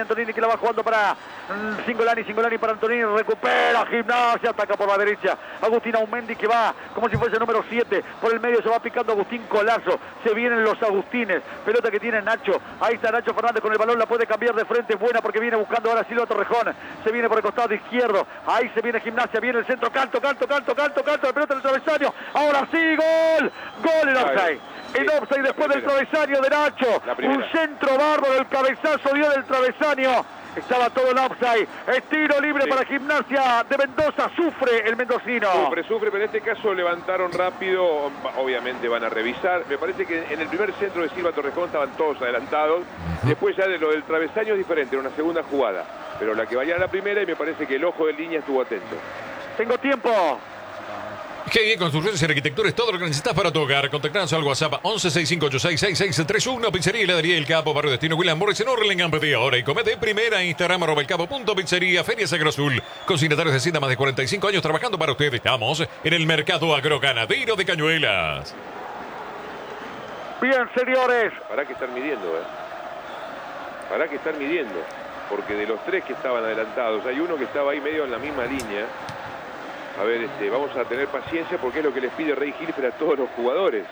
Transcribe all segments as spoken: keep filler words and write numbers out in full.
Antonini que la va jugando para mm, Cingolani, Cingolani para Antonini, recupera Gimnasia, ataca por la derecha. Agustín Aumendi que va como si fuese número siete, por el medio se va picando Agustín Colazo, se vienen los Agustines, pelota que tiene Nacho, ahí está Nacho Fernández con el balón, la puede cambiar de frente, buena porque viene buscando ahora Silva Torrejón, se viene por el costado izquierdo, ahí se viene Gimnasia, viene el centro, canto, canto, canto, canto, canto, la pelota en el travesaño, ahora sí, gol, gol en offside. En offside después del travesaño de Nacho, un centro bárbaro, el cabezazo dio del travesaño, estaba todo en offside, es tiro libre sí. para Gimnasia de Mendoza, sufre el mendocino. Sufre, sufre, pero en este caso levantaron rápido, obviamente van a revisar, me parece que en el primer centro de Silva Torrejón estaban todos adelantados, después ya de lo del travesaño es diferente, era una segunda jugada, pero la que vaya a la primera y me parece que el ojo de línea estuvo atento. Tengo tiempo. G I Construcciones y Arquitectura es todo lo que necesitas para tu hogar. Contactanos al WhatsApp once sesenta y cinco ochenta y seis sesenta y seis treinta y uno. Pizzería Heladería El Capo, Barrio Destino, William Morris en Orlengan. Pedí ahora y comete primera. Instagram arroba el capo punto pizzería. Feria Sagro Azul. Consignatarios de Hacienda más de cuarenta y cinco años trabajando para ustedes. Estamos en el mercado agroganadero de Cañuelas. Bien, señores. Para que estar midiendo, ¿eh? Para que estar midiendo. Porque de los tres que estaban adelantados, hay uno que estaba ahí medio en la misma línea. A ver, este, vamos a tener paciencia porque es lo que les pide Rey Hilfer a todos los jugadores.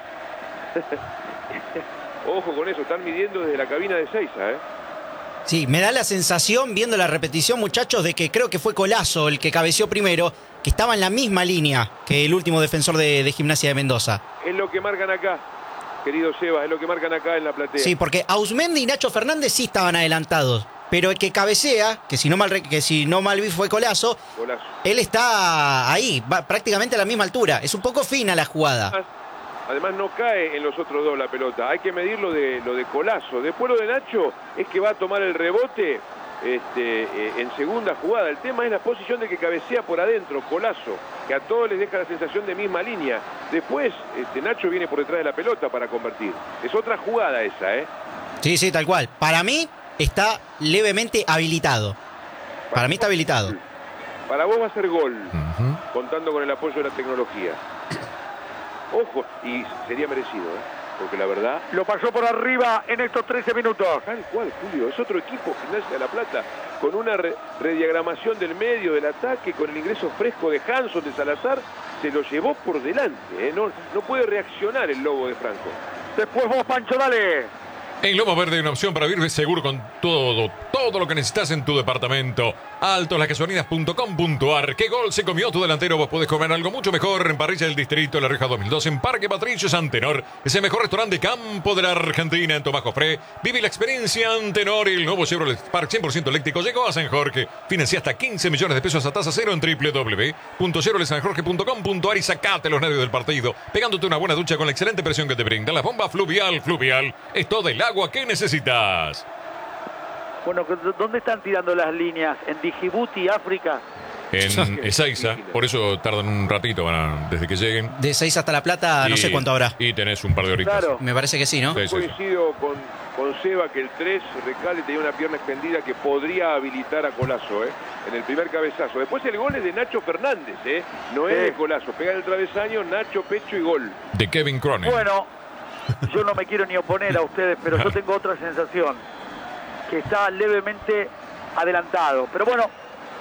Ojo con eso, están midiendo desde la cabina de Seiza, ¿eh? Sí, me da la sensación, viendo la repetición, muchachos, de que creo que fue Colazo el que cabeceó primero, que estaba en la misma línea que el último defensor de, de Gimnasia de Mendoza. Es lo que marcan acá, querido Seba, es lo que marcan acá en la platea. Sí, porque Ausmendi y Nacho Fernández sí estaban adelantados. Pero el que cabecea, que si no mal, que si no mal vi fue Colazo, Colazo, él está ahí, va prácticamente a la misma altura. Es un poco fina la jugada. Además, además no cae en los otros dos la pelota. Hay que medir lo de, lo de Colazo. Después lo de Nacho es que va a tomar el rebote este, eh, en segunda jugada. El tema es la posición de que cabecea por adentro, Colazo, que a todos les deja la sensación de misma línea. Después este, Nacho viene por detrás de la pelota para convertir. Es otra jugada esa, ¿eh? Sí, sí, tal cual. Para mí está levemente habilitado. Para mí está habilitado. Para vos va a ser gol, uh-huh. contando con el apoyo de la tecnología. Ojo, y sería merecido, ¿eh? Porque la verdad... Lo pasó por arriba en estos trece minutos. Tal cual, Julio, es otro equipo, Gimnasia de La Plata, con una re rediagramación del medio del ataque, con el ingreso fresco de Hanson, de Salazar, se lo llevó por delante, ¿eh? No, no puede reaccionar el Lobo de Franco. Después vos, Pancho, dale. En Loma Verde hay una opción para vivir seguro con todo, todo lo que necesitas en tu departamento. Altos las gasolinas punto com punto ar. ¿Qué gol se comió tu delantero? Vos podés comer algo mucho mejor en Parrilla del Distrito, La Rioja dos mil dos, en Parque Patricios Antenor. Es el mejor restaurante de campo de la Argentina, en Tomás Jofré. Vive la experiencia Antenor y el nuevo Chevrolet Spark cien por ciento eléctrico llegó a San Jorge. Financia hasta quince millones de pesos a tasa cero en doble u doble u doble u punto chevrolet san jorge punto com punto ar y sacate los nervios del partido, pegándote una buena ducha con la excelente presión que te brinda la bomba fluvial. Fluvial es todo el agua que necesitas. Bueno, ¿dónde están tirando las líneas? ¿En Djibouti, África? En Ezeiza, por eso tardan un ratito van a, desde que lleguen. De Ezeiza hasta La Plata, y, no sé cuánto habrá. Y tenés un par de horitas. Claro. Me parece que sí, ¿no? Sí, sí, Coincido sí. con, con Seba que el tres, Recalde, tenía una pierna extendida que podría habilitar a Colazo, ¿eh? En el primer cabezazo. Después el gol es de Nacho Fernández, ¿eh? No es sí. de Colazo. Pega en el travesaño, Nacho, pecho y gol. De Kevin Cronin. Bueno, yo no me quiero ni oponer a ustedes, pero yo tengo otra sensación. Que está levemente adelantado. Pero bueno,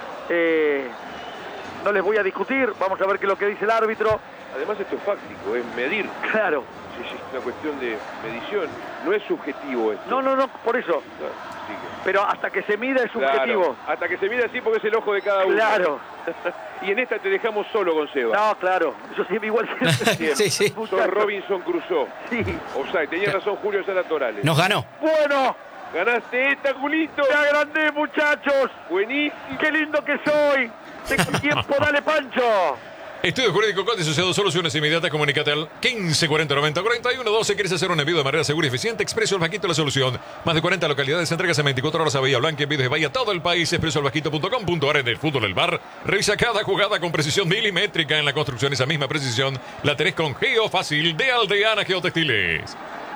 eh, no les voy a discutir. Vamos a ver qué es lo que dice el árbitro. Además esto es fáctico, es medir. Claro. Sí, sí, es una cuestión de medición. No es subjetivo esto. No, no, no, por eso. No, sí que... Pero hasta que se mida es subjetivo. Claro, hasta que se mida sí, porque es el ojo de cada uno. Claro. Y en esta te dejamos solo con Seba. No, claro. Yo siempre igual siempre. Sí, sí. Sos Robinson Crusoe. Sí. O sea, tenía razón Julio Sala Torales. Nos ganó. Bueno. Ganaste esta, Julito. Te agrandé, muchachos. Buenísimo. Qué lindo que soy. Tengo tiempo, dale, Pancho. Estudio Jurídico Conde asociado, soluciones inmediatas, comunicate al quince cuarenta noventa cuarenta y uno doce. ¿Quieres hacer un envío de manera segura y eficiente? Expreso El Vasquito, la solución. Más de cuarenta localidades, entregas en veinticuatro horas a Bahía Blanca, envíos de Bahía todo el país. expreso el vasquito punto com punto ar. En el fútbol del bar, revisa cada jugada con precisión milimétrica. En la construcción, esa misma precisión la tenés con Geo Fácil de Aldeana Geotextiles.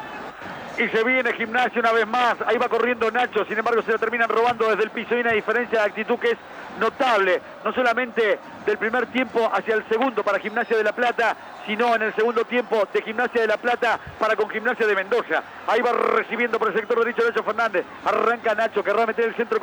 Y se viene Gimnasia una vez más. Ahí va corriendo Nacho. Sin embargo, se lo terminan robando desde el piso. Y una diferencia de actitud que es notable. No solamente del primer tiempo hacia el segundo para Gimnasia de La Plata, sino en el segundo tiempo de Gimnasia de La Plata para con Gimnasia de Mendoza. Ahí va recibiendo por el sector derecho Nacho Fernández. Arranca Nacho, querrá meter el centro.